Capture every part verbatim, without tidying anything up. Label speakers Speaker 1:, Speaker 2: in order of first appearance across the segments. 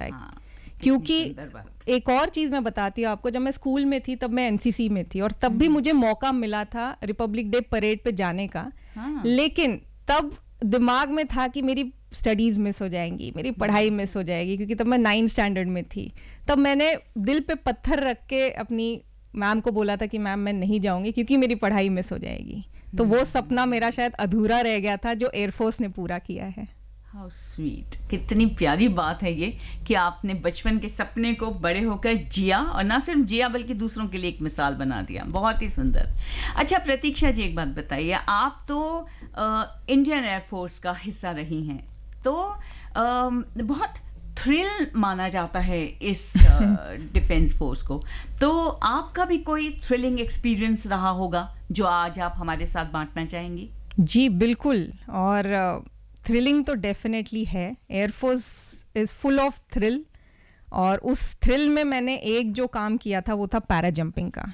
Speaker 1: है। हाँ, क्योंकि एक और चीज़ मैं बताती हूँ आपको, जब मैं स्कूल में थी तब मैं एनसीसी में थी और तब भी मुझे मौका मिला था रिपब्लिक डे परेड पे जाने का। हाँ। लेकिन तब दिमाग में था कि मेरी स्टडीज़ मिस हो जाएंगी, मेरी पढ़ाई मिस हो जाएगी, क्योंकि तब मैं नाइन्थ स्टैंडर्ड में थी। तब मैंने दिल पे पत्थर रख के अपनी मैम को बोला था कि मैम मैं नहीं जाऊंगी क्योंकि मेरी पढ़ाई मिस हो जाएगी। तो वो सपना मेरा शायद अधूरा रह गया था जो एयरफोर्स ने पूरा किया है।
Speaker 2: हाउ स्वीट, कितनी प्यारी बात है ये कि आपने बचपन के सपने को बड़े होकर जिया, और ना सिर्फ जिया बल्कि दूसरों के लिए एक मिसाल बना दिया। बहुत ही सुंदर। अच्छा प्रतीक्षा जी, एक बात बताइए, आप तो इंडियन एयरफोर्स का हिस्सा रही हैं, तो आ, बहुत थ्रिल माना जाता है इस डिफेंस फोर्स को, तो आपका भी कोई थ्रिलिंग एक्सपीरियंस रहा होगा जो आज आप हमारे साथ बांटना चाहेंगी?
Speaker 1: जी बिल्कुल, और थ्रिलिंग uh, तो डेफिनेटली है। Air force is full of thrill, और उस थ्रिल में मैंने एक जो काम किया था वो था पैरा जंपिंग का।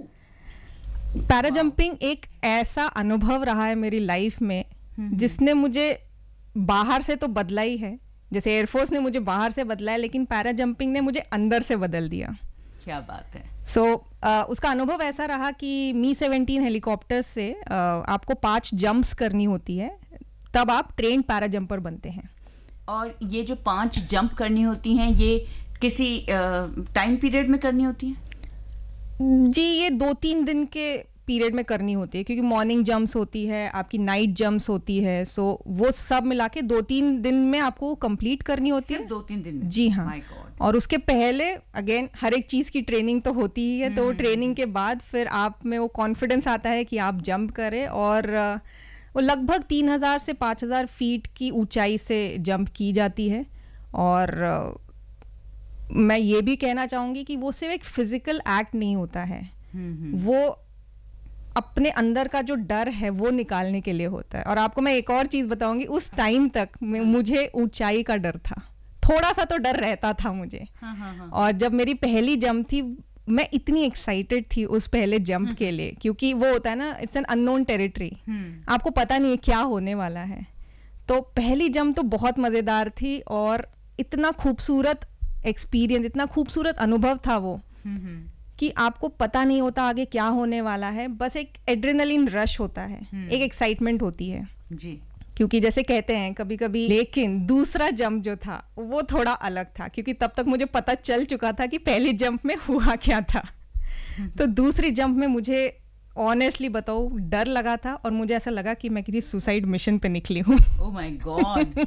Speaker 1: पैरा जंपिंग एक ऐसा अनुभव रहा है मेरी लाइफ में जिसने मुझे बाहर से तो बदला ही है, जैसे एयरफोर्स ने मुझे बाहर से बदला है, लेकिन पैरा जंपिंग ने मुझे अंदर से बदल दिया।
Speaker 2: क्या बात है।
Speaker 1: सो so, uh, उसका अनुभव ऐसा रहा कि मी सेवेंटीन हेलीकॉप्टर से uh, आपको पांच जंप्स करनी होती है, तब आप ट्रेन पैरा जंपर बनते हैं।
Speaker 2: और ये जो पांच जंप करनी होती हैं ये किसी टाइम uh, पीरियड में करनी होती हैं?
Speaker 1: जी, ये दो तीन दिन के पीरियड में करनी होती है, क्योंकि मॉर्निंग जंप्स होती है, आपकी नाइट जंप्स होती है, सो वो सब मिला के दो तीन दिन में आपको कंप्लीट करनी होती है।
Speaker 2: दो तीन दिन में?
Speaker 1: जी हाँ। और उसके पहले अगेन हर एक चीज़ की ट्रेनिंग तो होती ही है, तो ट्रेनिंग के बाद फिर आप में वो कॉन्फिडेंस आता है कि आप जंप करें, और वो लगभग तीन हज़ार से पाँच हज़ार फीट की ऊंचाई से जंप की जाती है। और मैं ये भी कहना चाहूँगी कि वो सिर्फ एक फिजिकल एक्ट नहीं होता है, वो अपने अंदर का जो डर है वो निकालने के लिए होता है। और आपको मैं एक और चीज़ बताऊंगी, उस टाइम तक मुझे ऊंचाई का डर था, थोड़ा सा तो डर रहता था मुझे। हाँ, हाँ, हाँ. और जब मेरी पहली जंप थी, मैं इतनी एक्साइटेड थी उस पहले जंप के लिए, क्योंकि वो होता है ना, इट्स एन अननोन टेरिटरी, आपको पता नहीं है क्या होने वाला है। तो पहली जंप तो बहुत मज़ेदार थी, और इतना खूबसूरत एक्सपीरियंस, इतना खूबसूरत अनुभव था वो कि आपको पता नहीं होता आगे क्या होने वाला है, बस एक एड्रेनलिन रश होता है, एक एक्साइटमेंट होती है
Speaker 2: जी,
Speaker 1: क्योंकि जैसे कहते हैं कभी कभी। लेकिन दूसरा जंप जो था वो थोड़ा अलग था, क्योंकि तब तक मुझे पता चल चुका था कि पहली जंप में हुआ क्या था। तो दूसरी जंप में मुझे ऑनेस्टली बताओ डर लगा था, और मुझे ऐसा लगा कि मैं किसी सुसाइड मिशन पे निकली हूँ।
Speaker 2: Oh my God.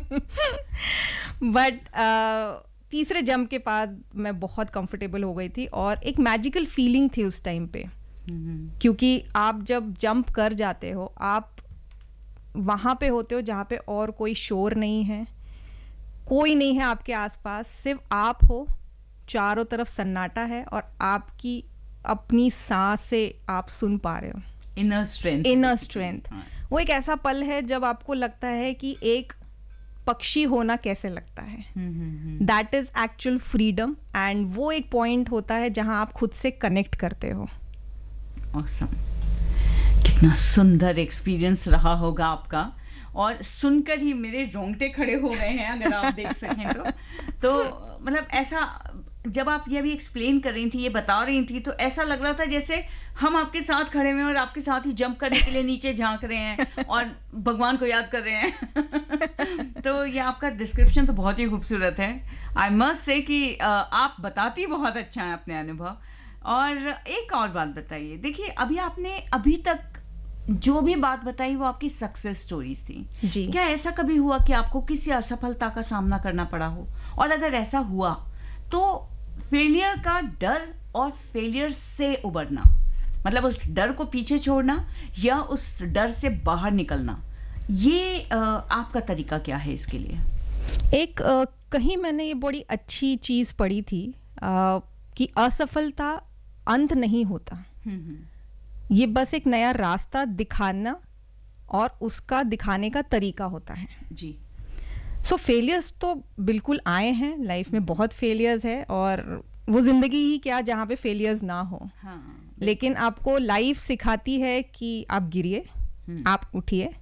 Speaker 1: बट तीसरे जंप के बाद मैं बहुत कंफर्टेबल हो गई थी, और एक मैजिकल फीलिंग थी उस टाइम पे, क्योंकि आप जब जंप कर जाते हो, आप वहाँ पे होते हो जहाँ पे और कोई शोर नहीं है, कोई नहीं है आपके आसपास, सिर्फ आप हो, चारों तरफ सन्नाटा है, और आपकी अपनी सांस से आप सुन पा रहे हो।
Speaker 2: इनर स्ट्रेंथ,
Speaker 1: इनर स्ट्रेंथ वो एक ऐसा पल है जब आपको लगता है कि एक पक्षी होना कैसे लगता है, that is actual freedom, and वो एक पॉइंट होता है जहां आप खुद से कनेक्ट करते हो।
Speaker 2: Awesome. कितना सुंदर एक्सपीरियंस रहा होगा आपका, और सुनकर ही मेरे रोंगटे खड़े हो गए हैं, अगर आप देख सकें तो। तो मतलब ऐसा जब आप ये भी एक्सप्लेन कर रही थी, ये बता रही थी, तो ऐसा लग रहा था जैसे हम आपके साथ खड़े हुए हैं और आपके साथ ही जंप करने के लिए नीचे झांक रहे हैं और भगवान को याद कर रहे हैं। तो ये आपका डिस्क्रिप्शन तो बहुत ही खूबसूरत है। आई मस्ट से कि आप बताती बहुत अच्छा है अपने अनुभव। और एक और बात बताइए, देखिए अभी आपने अभी तक जो भी बात बताई वो आपकी सक्सेस स्टोरीज थी
Speaker 1: जी।
Speaker 2: क्या ऐसा कभी हुआ कि आपको किसी असफलता का सामना करना पड़ा हो, और अगर ऐसा हुआ तो फेलियर का डर और फेलियर से उबरना, मतलब उस डर को पीछे छोड़ना या उस डर से बाहर निकलना, ये आ, आपका तरीका क्या है इसके लिए?
Speaker 1: एक आ, कहीं मैंने ये बड़ी अच्छी चीज़ पढ़ी थी आ, कि असफलता अंत नहीं होता, ये बस एक नया रास्ता दिखाना और उसका दिखाने का तरीका होता है
Speaker 2: जी।
Speaker 1: सो so, फेलियर्स तो बिल्कुल आए हैं लाइफ में, बहुत फेलियर्स है, और वो ज़िंदगी ही क्या जहाँ पे फेलियर्स ना हो।
Speaker 2: हाँ,
Speaker 1: लेकिन आपको लाइफ सिखाती है कि आप गिरिए, आप उठिए,